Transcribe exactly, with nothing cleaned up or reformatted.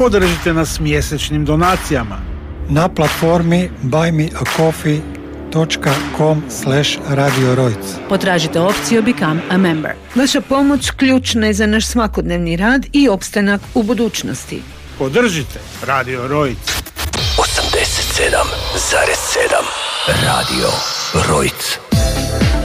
Podržite nas mjesečnim donacijama na platformi buy me a coffee dot com slash radio rojc. Potražite opciju Become a Member. Vaša pomoć ključna je za naš svakodnevni rad i opstanak u budućnosti. Podržite Radio Rojc. osamdeset sedam zarez sedam Radio Rojc.